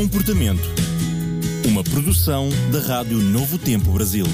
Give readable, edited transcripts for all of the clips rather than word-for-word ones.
Comportamento. Uma produção da Rádio Novo Tempo Brasil.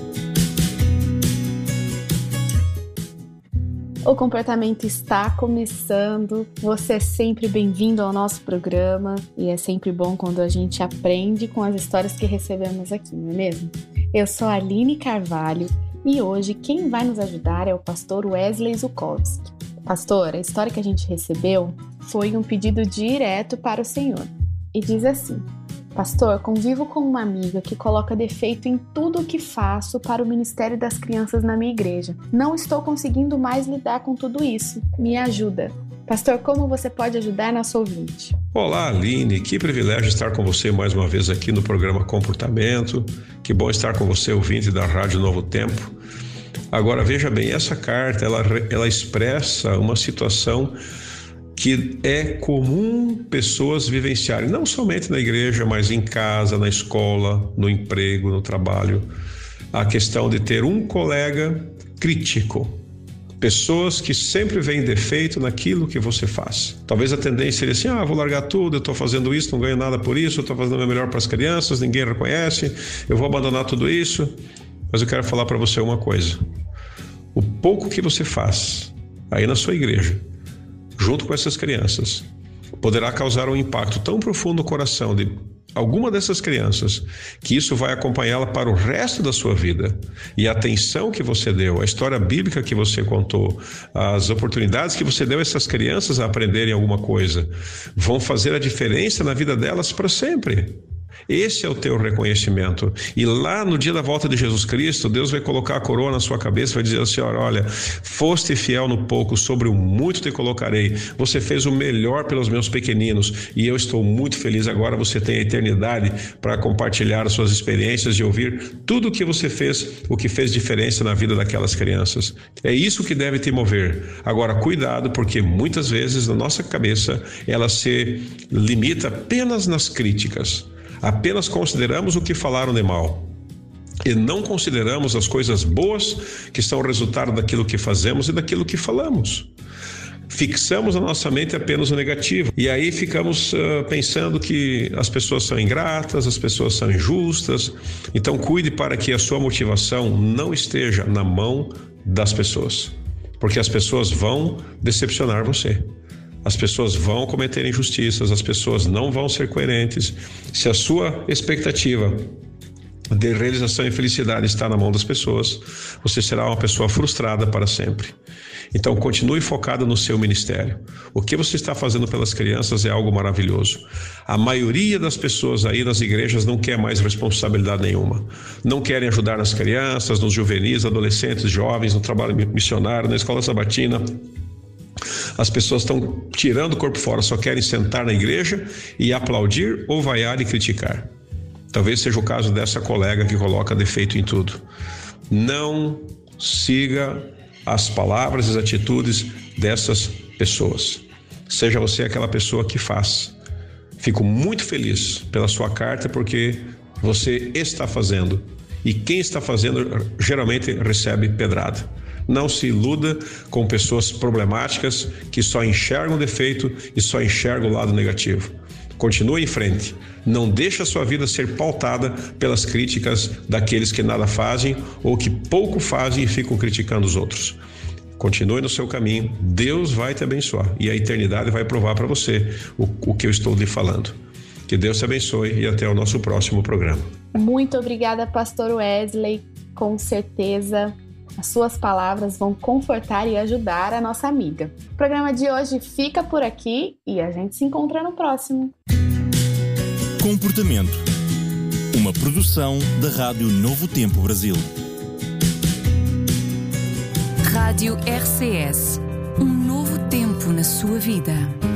O Comportamento está começando. Você é sempre bem-vindo ao nosso programa e é sempre bom quando a gente aprende com as histórias que recebemos aqui, não é mesmo? Eu sou a Aline Carvalho e hoje quem vai nos ajudar é o pastor Wesley Zukovski. Pastor, a história que a gente recebeu foi um pedido direto para o Senhor e diz assim: Pastor, convivo com uma amiga que coloca defeito em tudo o que faço para o Ministério das Crianças na minha igreja. Não estou conseguindo mais lidar com tudo isso. Me ajuda. Pastor, como você pode ajudar nosso ouvinte? Olá, Aline. Que privilégio estar com você mais uma vez aqui no programa Comportamento. Que bom estar com você, ouvinte da Rádio Novo Tempo. Agora, veja bem, essa carta, ela expressa uma situação que é comum pessoas vivenciarem, não somente na igreja, mas em casa, na escola, no emprego, no trabalho. A questão de ter um colega crítico. Pessoas que sempre veem defeito naquilo que você faz. Talvez a tendência seria assim: vou largar tudo, eu estou fazendo isso, não ganho nada por isso, eu estou fazendo o meu melhor para as crianças, ninguém reconhece, eu vou abandonar tudo isso. Mas eu quero falar para você uma coisa: o pouco que você faz aí na sua igreja, junto com essas crianças, poderá causar um impacto tão profundo no coração de alguma dessas crianças, que isso vai acompanhá-la para o resto da sua vida. E a atenção que você deu, a história bíblica que você contou, as oportunidades que você deu a essas crianças a aprenderem alguma coisa, vão fazer a diferença na vida delas para sempre. Esse é o teu reconhecimento. E lá no dia da volta de Jesus Cristo, Deus vai colocar a coroa na sua cabeça e vai dizer assim: olha, foste fiel no pouco, sobre o muito te colocarei. Você fez o melhor pelos meus pequeninos e eu estou muito feliz. Agora você tem a eternidade para compartilhar as suas experiências e ouvir tudo o que você fez, o que fez diferença na vida daquelas crianças. É isso que deve te mover. Agora, cuidado, porque muitas vezes na nossa cabeça ela se limita apenas nas críticas. Apenas consideramos o que falaram de mal e não consideramos as coisas boas que são resultado daquilo que fazemos e daquilo que falamos. Fixamos na nossa mente apenas o negativo e aí ficamos pensando que as pessoas são ingratas, as pessoas são injustas. Então cuide para que a sua motivação não esteja na mão das pessoas, porque as pessoas vão decepcionar você. As pessoas vão cometer injustiças, as pessoas não vão ser coerentes. Se a sua expectativa de realização e felicidade está na mão das pessoas, você será uma pessoa frustrada para sempre. Então, continue focado no seu ministério. O que você está fazendo pelas crianças é algo maravilhoso. A maioria das pessoas aí nas igrejas não quer mais responsabilidade nenhuma. Não querem ajudar nas crianças, nos juvenis, adolescentes, jovens, no trabalho missionário, na escola sabatina. As pessoas estão tirando o corpo fora, só querem sentar na igreja e aplaudir ou vaiar e criticar. Talvez seja o caso dessa colega que coloca defeito em tudo. Não siga as palavras e as atitudes dessas pessoas. Seja você aquela pessoa que faz. Fico muito feliz pela sua carta, porque você está fazendo. E quem está fazendo geralmente recebe pedrada. Não se iluda com pessoas problemáticas que só enxergam defeito e só enxergam o lado negativo. Continue em frente. Não deixe a sua vida ser pautada pelas críticas daqueles que nada fazem ou que pouco fazem e ficam criticando os outros. Continue no seu caminho. Deus vai te abençoar e a eternidade vai provar para você o que eu estou lhe falando. Que Deus te abençoe e até o nosso próximo programa. Muito obrigada, pastor Wesley. Com certeza as suas palavras vão confortar e ajudar a nossa amiga. O programa de hoje fica por aqui e a gente se encontra no próximo. Comportamento. Uma produção da Rádio Novo Tempo Brasil. Rádio RCS. Um novo tempo na sua vida.